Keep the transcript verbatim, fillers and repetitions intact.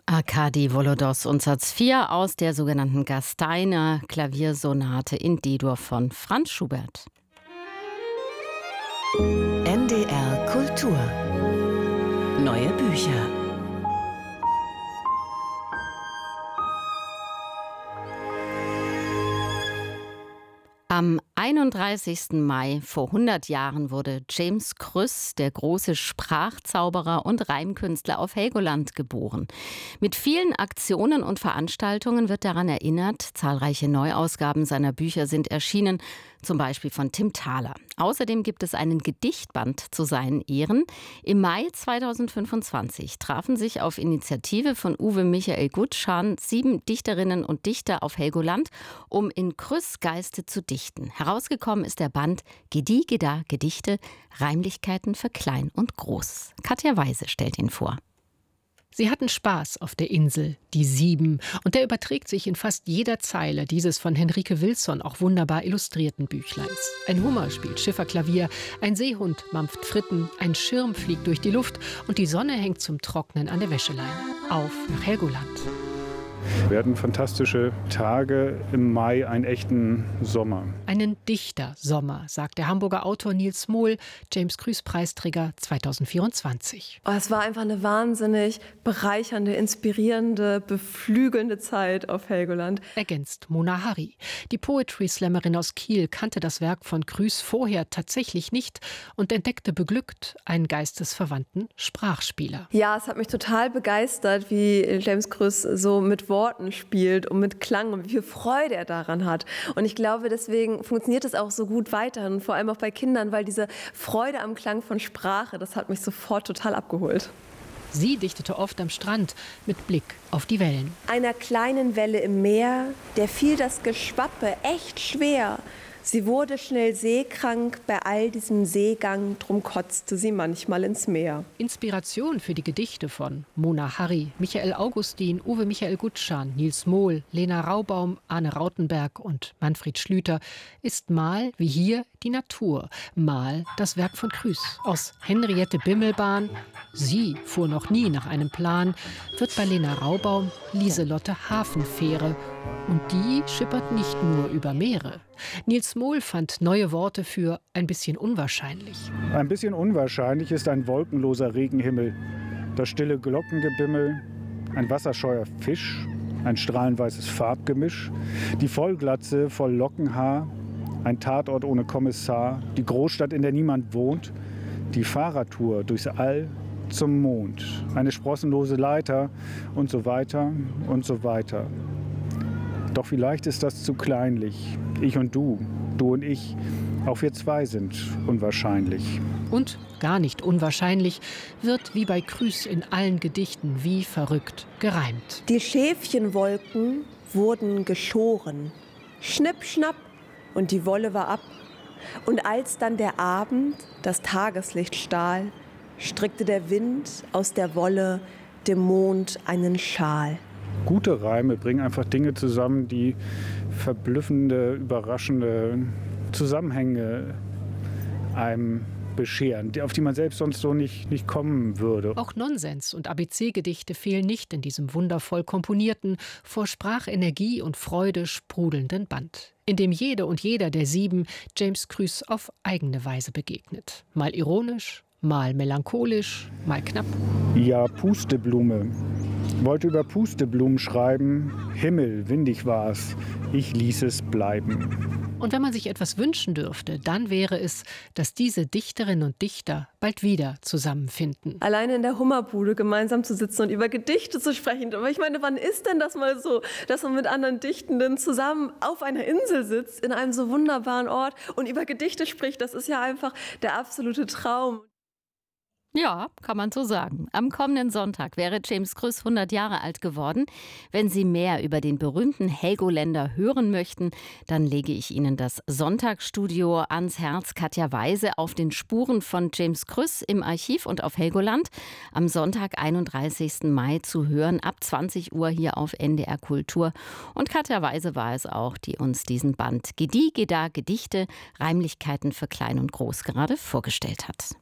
Arkadi Volodos und Satz vier aus der sogenannten Gasteiner Klaviersonate in D-Dur von Franz Schubert. N D R Kultur. Neue Bücher. Am einunddreißigsten Mai vor hundert Jahren wurde James Krüss, der große Sprachzauberer und Reimkünstler, auf Helgoland geboren. Mit vielen Aktionen und Veranstaltungen wird daran erinnert. Zahlreiche Neuausgaben seiner Bücher sind erschienen, zum Beispiel von Tim Thaler. Außerdem gibt es einen Gedichtband zu seinen Ehren. Im Mai zweitausendfünfundzwanzig trafen sich auf Initiative von Uwe Michael Gutschan sieben Dichterinnen und Dichter auf Helgoland, um in Krüss' Geiste zu dichten. Herausgekommen ist der Band Gedi Geda Gedichte, Reimlichkeiten für Klein und Groß. Katja Weise stellt ihn vor. Sie hatten Spaß auf der Insel, die Sieben, und der überträgt sich in fast jeder Zeile dieses von Henrike Wilson auch wunderbar illustrierten Büchleins. Ein Hummer spielt Schifferklavier, ein Seehund mampft Fritten, ein Schirm fliegt durch die Luft und die Sonne hängt zum Trocknen an der Wäscheleine. Auf nach Helgoland. Wir hatten fantastische Tage im Mai, einen echten Sommer. Einen Dichtersommer, sagt der Hamburger Autor Nils Mohl, James Krüss-Preisträger zweitausendvierundzwanzig. Oh, es war einfach eine wahnsinnig bereichernde, inspirierende, beflügelnde Zeit auf Helgoland. Ergänzt Mona Harry. Die Poetry-Slammerin aus Kiel kannte das Werk von Krüss vorher tatsächlich nicht und entdeckte beglückt einen geistesverwandten Sprachspieler. Ja, es hat mich total begeistert, wie James Krüss so mit Worten spielt und mit Klang und wie viel Freude er daran hat. Und ich glaube, deswegen funktioniert es auch so gut weiterhin, vor allem auch bei Kindern, weil diese Freude am Klang von Sprache, das hat mich sofort total abgeholt. Sie dichtete oft am Strand mit Blick auf die Wellen. Einer kleinen Welle im Meer, der fiel das Geschwappe echt schwer. Sie wurde schnell seekrank bei all diesem Seegang, drum kotzte sie manchmal ins Meer. Inspiration für die Gedichte von Mona Harry, Michael Augustin, Uwe Michael Gutschan, Nils Mohl, Lena Raubaum, Arne Rautenberg und Manfred Schlüter ist mal, wie hier, die Natur, mal das Werk von Krüss. Aus Henriette Bimmelbahn, sie fuhr noch nie nach einem Plan, wird bei Lena Raubaum Lieselotte Hafenfähre. Und die schippert nicht nur über Meere. Nils Mohl fand neue Worte für ein bisschen unwahrscheinlich. Ein bisschen unwahrscheinlich ist ein wolkenloser Regenhimmel, das stille Glockengebimmel, ein wasserscheuer Fisch, ein strahlenweißes Farbgemisch, die Vollglatze voll Lockenhaar, ein Tatort ohne Kommissar, die Großstadt, in der niemand wohnt, die Fahrradtour durchs All zum Mond, eine sprossenlose Leiter und so weiter und so weiter. Doch vielleicht ist das zu kleinlich. Ich und du, du und ich, auch wir zwei sind unwahrscheinlich. Und gar nicht unwahrscheinlich wird wie bei Krüss in allen Gedichten wie verrückt gereimt. Die Schäfchenwolken wurden geschoren. Schnipp, schnapp, und die Wolle war ab. Und als dann der Abend das Tageslicht stahl, strickte der Wind aus der Wolle dem Mond einen Schal. Gute Reime bringen einfach Dinge zusammen, die verblüffende, überraschende Zusammenhänge einem bescheren, auf die man selbst sonst so nicht, nicht kommen würde. Auch Nonsens- und A B C-Gedichte fehlen nicht in diesem wundervoll komponierten, vor Sprachenergie und Freude sprudelnden Band, in dem jede und jeder der sieben James Krüss auf eigene Weise begegnet. Mal ironisch, mal melancholisch, mal knapp. Ja, Pusteblume. Wollte über Pusteblumen schreiben, Himmel, windig war's, ich ließ es bleiben. Und wenn man sich etwas wünschen dürfte, dann wäre es, dass diese Dichterinnen und Dichter bald wieder zusammenfinden. Alleine in der Hummerbude gemeinsam zu sitzen und über Gedichte zu sprechen. Aber ich meine, wann ist denn das mal so, dass man mit anderen Dichtenden zusammen auf einer Insel sitzt, in einem so wunderbaren Ort und über Gedichte spricht? Das ist ja einfach der absolute Traum. Ja, kann man so sagen. Am kommenden Sonntag wäre James Krüss hundert Jahre alt geworden. Wenn Sie mehr über den berühmten Helgoländer hören möchten, dann lege ich Ihnen das Sonntagsstudio ans Herz. Katja Weise auf den Spuren von James Krüss im Archiv und auf Helgoland. Am Sonntag, einunddreißigsten Mai zu hören, ab zwanzig Uhr hier auf N D R Kultur. Und Katja Weise war es auch, die uns diesen Band Gedi Geda Gedichte, Reimlichkeiten für Klein und Groß gerade vorgestellt hat.